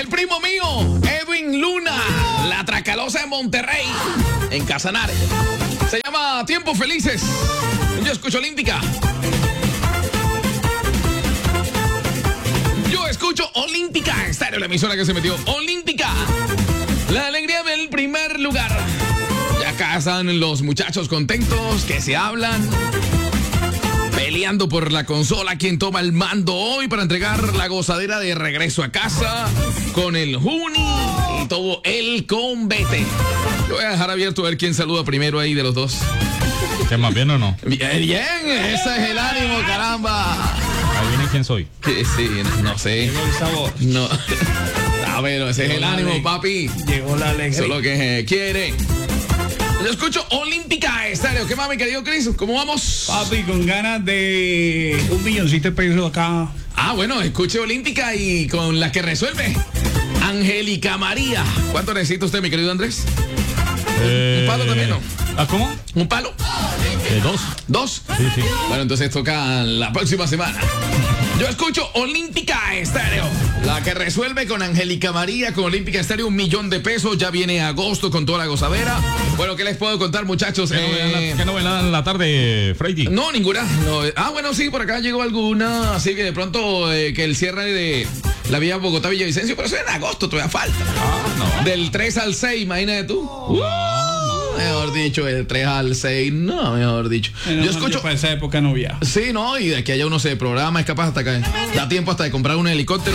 El primo mío, Edwin Luna, la Tracalosa de Monterrey, en Casanare. Se llama Tiempos Felices. Yo escucho Olímpica. Yo escucho Olímpica Estéreo, la emisora que se metió. Olímpica, la alegría del primer lugar. Ya acá están los muchachos contentos que se hablan, peleando por la consola. ¿Quién toma el mando hoy para entregar la gozadera de regreso a casa con el Juni y todo el combate? Yo voy a dejar abierto a ver quién saluda primero ahí de los dos. ¿Qué más bien o no? Bien, ese es el ánimo, caramba. Ahí viene quién soy. Sí, no sé. Llegó el sabor. No. Bueno, ese es el ánimo, papi. Llegó la alegría. Eso es lo que se quiere. Yo escucho Olímpica Estéreo. ¿Qué más, mi querido Chris? ¿Cómo vamos? Papi, con ganas de un milloncito de pesos acá. Bueno, escuche Olímpica y con la que resuelve. Angélica María. ¿Cuánto necesita usted, mi querido Andrés? Un palo también, ¿no? ¿Cómo? ¿Un palo? Dos. ¿Dos? Sí. Bueno, entonces toca la próxima semana. Yo escucho Olímpica Estéreo, la que resuelve con Angélica María, con Olímpica Estéreo, 1,000,000 de pesos. Ya viene agosto con toda la gozadera. Bueno, ¿qué les puedo contar, muchachos? ¿Qué novedad en la tarde, Freddy? No, ninguna. No. Bueno, sí, por acá llegó alguna. Así que de pronto que el cierre de la vía Bogotá-Villavicencio, pero eso es en agosto, todavía falta. No. Del 3 al 6, imagínate tú. Mejor dicho, del 3 al 6, no, mejor dicho. Yo escucho. Para esa época no viaja. Sí, no, y de que haya uno se programa, es capaz hasta acá. Da tiempo hasta de comprar un helicóptero.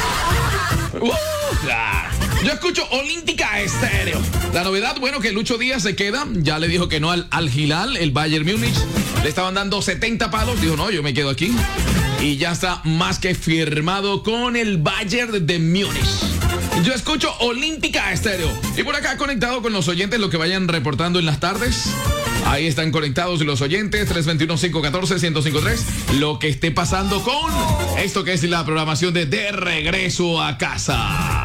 Yo escucho Olímpica Estéreo. La novedad, bueno, que Lucho Díaz se queda. Ya le dijo que no al Hilal, el Bayern Múnich. Le estaban dando 70 palos. Dijo, no, yo me quedo aquí. Y ya está más que firmado con el Bayern de Múnich. Yo escucho Olímpica Estéreo. Y por acá conectado con los oyentes, lo que vayan reportando en las tardes. Ahí están conectados los oyentes, 321-514-1053. Lo que esté pasando con esto que es la programación de Regreso a Casa.